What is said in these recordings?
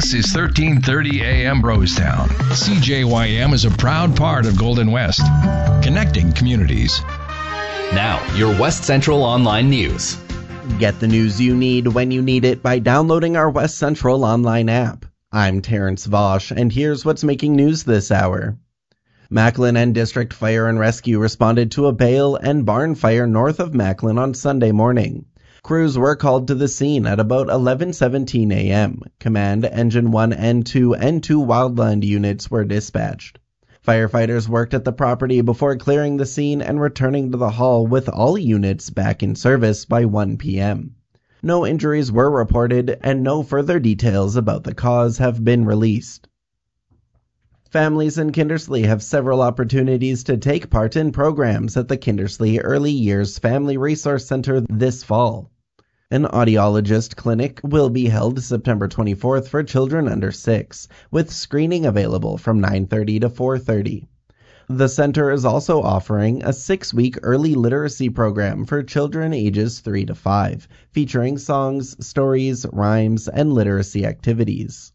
This is 1330 AM Brostown. CJYM is a proud part of Golden West, connecting communities. Now, your West Central Online News. Get the news you need when you need it by downloading our West Central Online app. I'm Terrence Vosch, and here's what's making news this hour. Macklin and District Fire and Rescue responded to a bale and barn fire north of Macklin on Sunday morning. Crews were called to the scene at about 11:17 a.m. Command Engine 1 and 2 and 2 Wildland units were dispatched. Firefighters worked at the property before clearing the scene and returning to the hall with all units back in service by 1 p.m. No injuries were reported and no further details about the cause have been released. Families in Kindersley have several opportunities to take part in programs at the Kindersley Early Years Family Resource Center this fall. An audiologist clinic will be held September 24th for children under 6, with screening available from 9:30 to 4:30. The center is also offering a 6-week early literacy program for children ages 3 to 5, featuring songs, stories, rhymes, and literacy activities.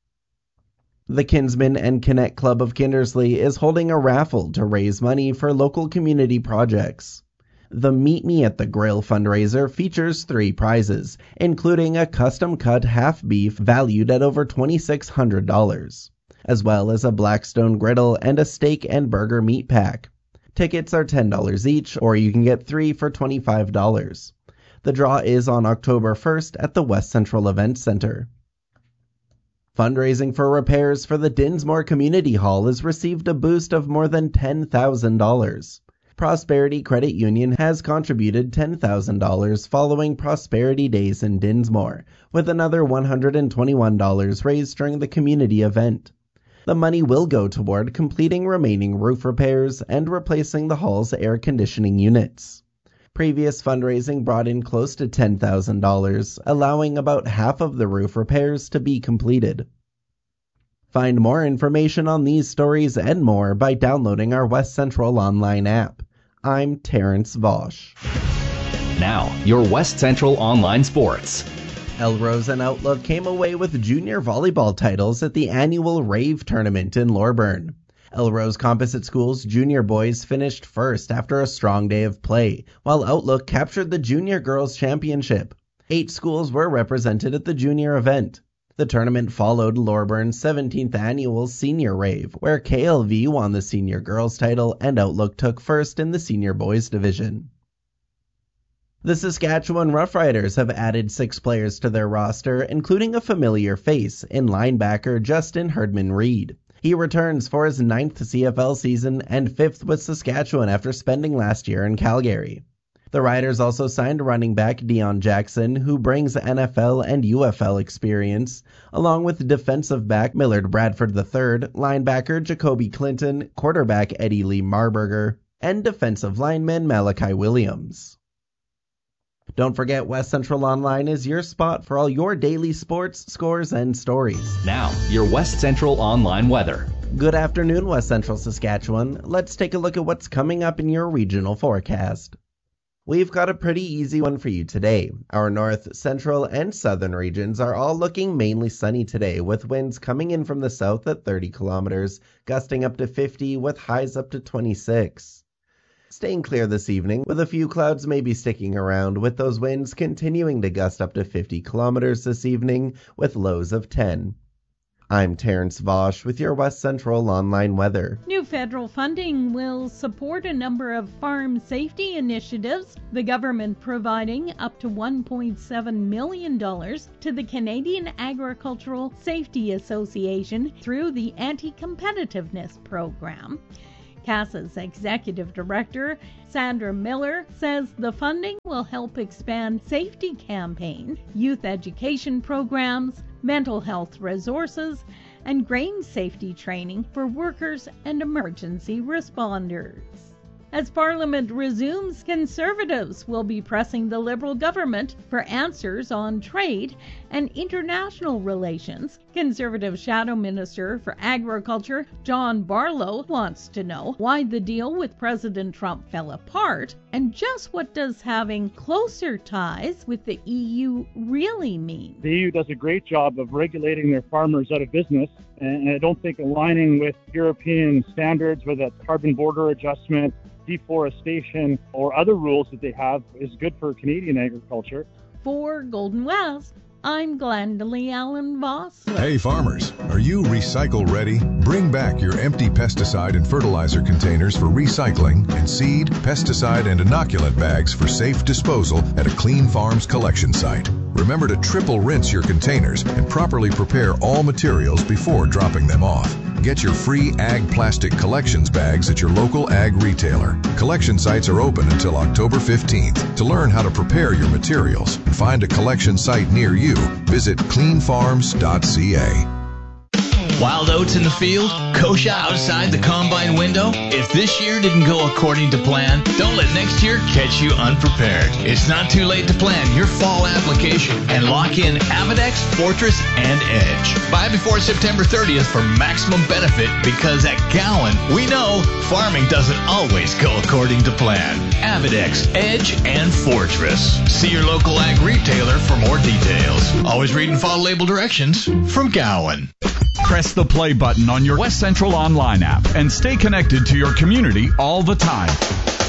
The Kinsman and Connect Club of Kindersley is holding a raffle to raise money for local community projects. The Meet Me at the Grill fundraiser features 3 prizes, including a custom-cut half beef valued at over $2,600, as well as a Blackstone griddle and a steak and burger meat pack. Tickets are $10 each, or you can get 3 for $25. The draw is on October 1st at the West Central Event Center. Fundraising for repairs for the Dinsmore Community Hall has received a boost of more than $10,000. Prosperity Credit Union has contributed $10,000 following Prosperity Days in Dinsmore, with another $121 raised during the community event. The money will go toward completing remaining roof repairs and replacing the hall's air conditioning units. Previous fundraising brought in close to $10,000, allowing about half of the roof repairs to be completed. Find more information on these stories and more by downloading our West Central Online app. I'm Terrence Vosch. Now, your West Central Online Sports. Elrose and Outlook came away with junior volleyball titles at the annual Rave tournament in Loreburn. Elrose Composite School's junior boys finished first after a strong day of play, while Outlook captured the junior girls championship. 8 schools were represented at the junior event. The tournament followed Loreburn's 17th annual senior rave, where KLV won the senior girls title and Outlook took first in the senior boys division. The Saskatchewan Roughriders have added 6 players to their roster, including a familiar face in linebacker Justin Herdman-Reed. He returns for his 9th CFL season and 5th with Saskatchewan after spending last year in Calgary. The Riders also signed running back Dion Jackson, who brings NFL and UFL experience, along with defensive back Millard Bradford III, linebacker Jacoby Clinton, quarterback Eddie Lee Marburger, and defensive lineman Malachi Williams. Don't forget, West Central Online is your spot for all your daily sports, scores, and stories. Now, your West Central Online weather. Good afternoon, West Central Saskatchewan. Let's take a look at what's coming up in your regional forecast. We've got a pretty easy one for you today. Our north, central, and southern regions are all looking mainly sunny today, with winds coming in from the south at 30 kilometers, gusting up to 50 with highs up to 26. Staying clear this evening, with a few clouds maybe sticking around, with those winds continuing to gust up to 50 kilometers this evening, with lows of 10. I'm Terrence Vosch with your West Central Online weather. New federal funding will support a number of farm safety initiatives, the government providing up to $1.7 million to the Canadian Agricultural Safety Association through the Anti-Competitiveness Program. CASA's executive director, Sandra Miller, says the funding will help expand safety campaigns, youth education programs, mental health resources, and grain safety training for workers and emergency responders. As Parliament resumes, Conservatives will be pressing the Liberal government for answers on trade and international relations. Conservative Shadow Minister for Agriculture John Barlow wants to know why the deal with President Trump fell apart, and just what does having closer ties with the EU really mean. The EU does a great job of regulating their farmers out of business, and I don't think aligning with European standards, whether that's carbon border adjustment, deforestation, or other rules that they have, is good for Canadian agriculture. For Golden West, I'm Glendalee Allen Voss. Hey farmers, are you recycle ready? Bring back your empty pesticide and fertilizer containers for recycling and seed, pesticide, and inoculant bags for safe disposal at a Clean Farms collection site. Remember to triple rinse your containers and properly prepare all materials before dropping them off. Get your free Ag Plastic Collections bags at your local ag retailer. Collection sites are open until October 15th. To learn how to prepare your materials and find a collection site near you, visit cleanfarms.ca. Wild oats in the field? Kochia outside the combine window? If this year didn't go according to plan, don't let next year catch you unprepared. It's not too late to plan your fall application and lock in Avidex, Fortress, and Edge. Buy before September 30th for maximum benefit, because at Gowan, we know farming doesn't always go according to plan. Avidex, Edge, and Fortress. See your local ag retailer for more details. Always read and follow label directions from Gowan. Press the play button on your West Central Online app and stay connected to your community all the time.